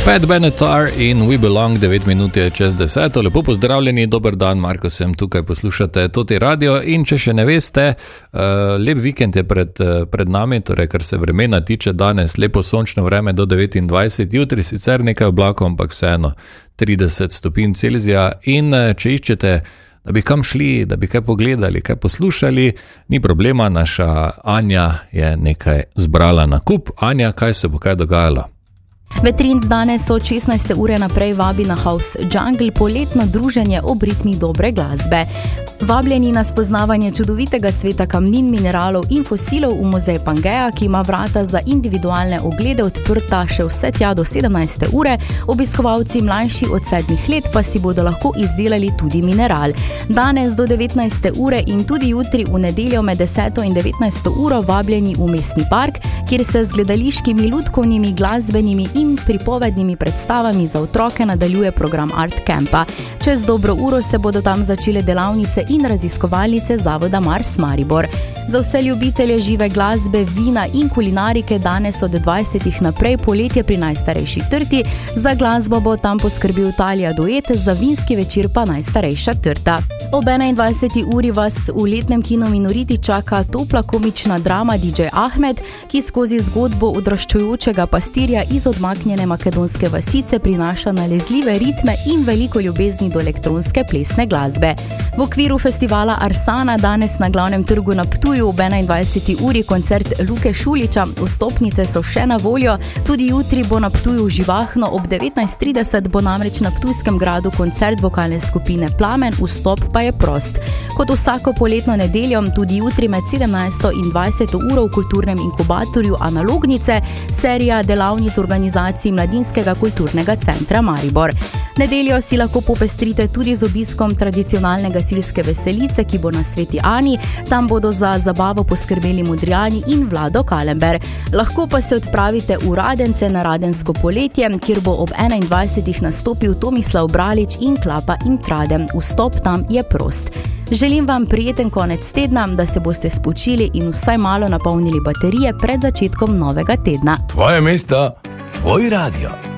Pat Benatar in We Belong, 9 minut je čez 10. Lepo pozdravljeni, dober dan, Marko sem tukaj, poslušate Toti radio in če še ne veste, lep vikend je pred nami, torej kar se vremena tiče danes, lepo sončno vreme do 29, jutri sicer nekaj oblakov, ampak vseeno 30 stopinj Celzija in če iščete, da bi kam šli, da bi kaj pogledali, kaj poslušali, ni problema, naša Anja je nekaj zbrala na kup. Anja, kaj se bo kaj dogajalo? Vetrinc danes od 16. ure naprej vabi na House Jungle poletno druženje ob ritmih dobre glasbe. Vabljeni na spoznavanje čudovitega sveta kamnin, mineralov in fosilov v muzej Pangeja, ki ima vrata za individualne oglede odprta še vse tja do 17. ure, obiskovalci mlajši od 7 let pa si bodo lahko izdelali tudi mineral. Danes do 19. ure in tudi jutri v nedeljo med 10. in 19. uro vabljeni v mestni park, kjer se z gledališkimi, lutkovnimi, glasbenimi in pripovednimi predstavami za otroke nadaljuje program Art Campa. Čez dobro uro se bodo tam začele delavnice in raziskovalnice Zavoda Mars Maribor. Za vse ljubitelje žive glasbe, vina in kulinarike danes od 20. naprej poletje pri najstarejši trti. Za glasbo bo tam poskrbel Talija Duet, za vinski večer pa najstarejša trta. Ob 21. uri vas v letnem kinu Minoriti čaka topla komična drama DJ Ahmed, ki skozi zgodbo odraščujočega pastirja iz odmaknjene makedonske vasice prinaša nalezljive ritme in veliko ljubezni do elektronske plesne glasbe. V okviru festivala Arsana danes na glavnem trgu na Ptuju ob 21. uri koncert Luke Šuliča, vstopnice so še na voljo, tudi jutri bo na Ptuju živahno, ob 19.30 bo namreč na Ptujskem gradu koncert vokalne skupine Plamen, vstop pa je prost. Kot vsako poletno nedeljo, tudi jutri med 17. in 20. uro v kulturnem inkubatorju Analognice, serija delavnic organizacij Mladinskega kulturnega centra Maribor. Nedeljo si lahko popestrite tudi z obiskom tradicionalne gasilske veselice, ki bo na Sveti Ani. Tam bodo za zabavo poskrbeli Modrijani in Vlado Kalember. Lahko pa se odpravite v Radence na Radensko poletje, kjer bo ob 21. nastopil Tomislav Bralič in Klapa in Tradem. Vstop tam je prost. Želim vam prijeten konec tedna, da se boste spočili in vsaj malo napolnili baterije pred začetkom novega tedna. Tvoje mesto, tvoj radio.